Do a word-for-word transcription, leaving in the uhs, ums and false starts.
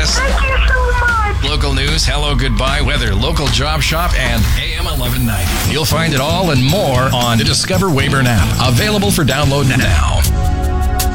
latest. Thank you so much. Local news, hello, goodbye, weather, local job shop, and A M eleven ninety. You'll find it all and more on the Discover Weyburn app. Available for download now.